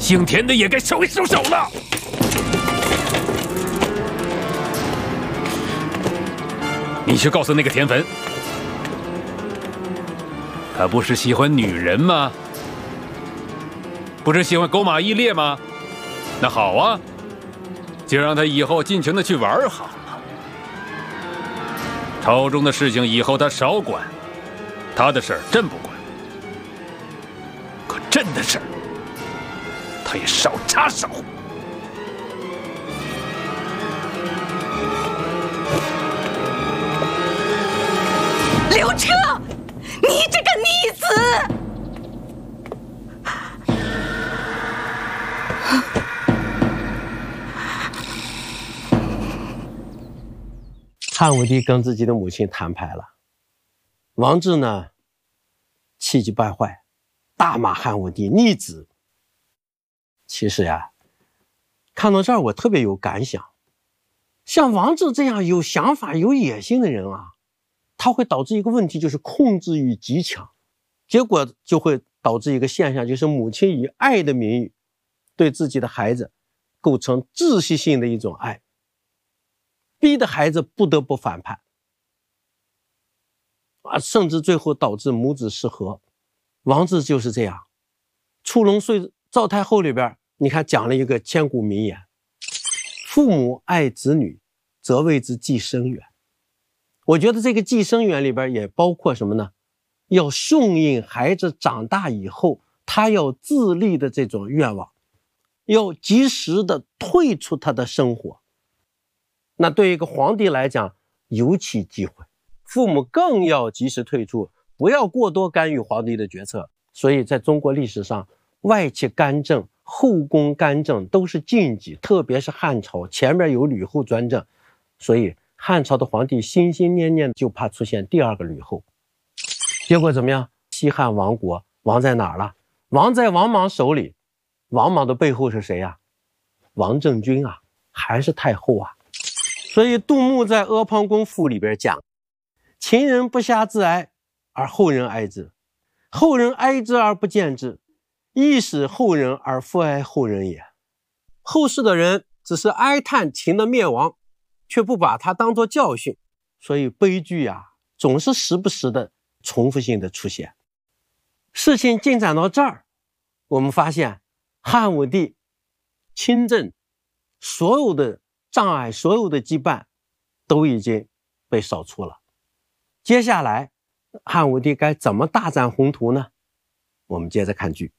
姓田的也该收一收手了。你去告诉那个田汾，他不是喜欢女人吗？不是喜欢狗马一猎吗？那好啊，就让他以后尽情的去玩好了。朝中的事情以后他少管，他的事儿朕不管。可朕的事儿，他也少插手。 刘彻，你这个逆子！ 汉武帝跟自己的母亲摊牌了，王志呢，气急败坏，大骂汉武帝逆子。其实呀，看到这儿我特别有感想，像王志这样有想法、有野心的人啊，他会导致一个问题，就是控制欲极强，结果就会导致一个现象，就是母亲以爱的名义对自己的孩子构成窒息性的一种爱，逼得孩子不得不反叛啊，甚至最后导致母子失和。王志就是这样。出笼睡赵太后里边，你看讲了一个千古名言：父母爱子女，则为之计深远。我觉得这个计深远里边也包括什么呢？要顺应孩子长大以后他要自立的这种愿望，要及时的退出他的生活。那对于一个皇帝来讲尤其忌讳，父母更要及时退出，不要过多干预皇帝的决策。所以在中国历史上，外戚干政、后宫干政都是禁忌，特别是汉朝前面有吕后专政，所以汉朝的皇帝心心念念就怕出现第二个吕后。结果怎么样？西汉亡国，亡在哪儿了？亡在王莽手里。王莽的背后是谁呀？王政君啊，还是太后啊。所以杜牧在《阿房宫赋》里边讲：秦人不暇自哀，而后人哀之；后人哀之而不见之，亦使后人而复哀后人也。后世的人只是哀叹秦的灭亡，却不把它当作教训，所以悲剧啊，总是时不时的重复性的出现。事情进展到这儿，我们发现汉武帝亲政所有的障碍、所有的羁绊都已经被扫除了。接下来汉武帝该怎么大展宏图呢？我们接着看剧。